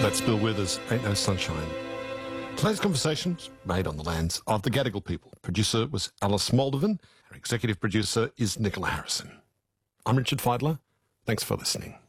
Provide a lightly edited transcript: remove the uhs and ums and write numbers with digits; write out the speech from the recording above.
That's Bill Withers, Ain't No Sunshine. Today's conversation was made on the lands of the Gadigal people. Producer was Alice Moldovan. Our executive producer is Nicola Harrison. I'm Richard Feidler. Thanks for listening.